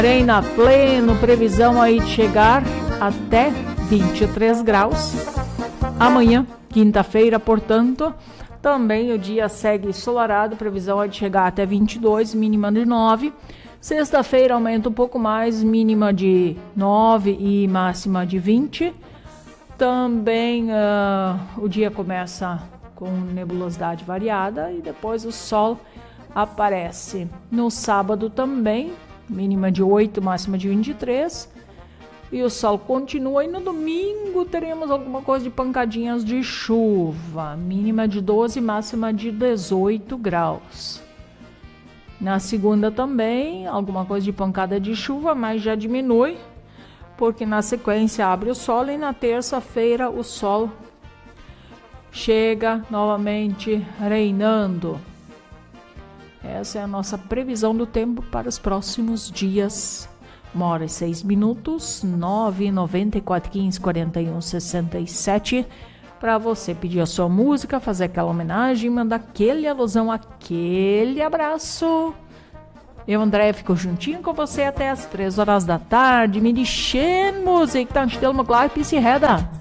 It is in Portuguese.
Treina pleno, previsão aí de chegar até 23 graus. Amanhã, quinta-feira, portanto, também o dia segue ensolarado, previsão é de chegar até 22, mínima de 9. Sexta-feira aumenta um pouco mais, mínima de 9 e máxima de 20. Também o dia começa com nebulosidade variada e depois o sol aparece. No sábado também, mínima de 8, máxima de 23. E o sol continua. E no domingo teremos alguma coisa de pancadinhas de chuva. Mínima de 12, máxima de 18 graus. Na segunda também, alguma coisa de pancada de chuva, mas já diminui. Porque na sequência abre o sol e na terça-feira o sol chega novamente reinando. Essa é a nossa previsão do tempo para os próximos dias. 1h06, 994 15 41 67. Para você pedir a sua música, fazer aquela homenagem, mandar aquele alusão, aquele abraço. Eu, André, fico juntinho com você até as 3 horas da tarde. Me deixemos e que tá te dando uma clave e se reda.